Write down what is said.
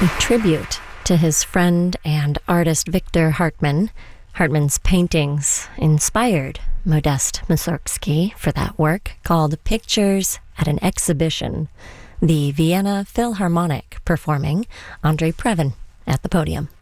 a tribute to his friend and artist Victor Hartmann. Hartmann's paintings inspired Modest Mussorgsky for that work called Pictures at an Exhibition. The Vienna Philharmonic performing Andrei Previn at the podium.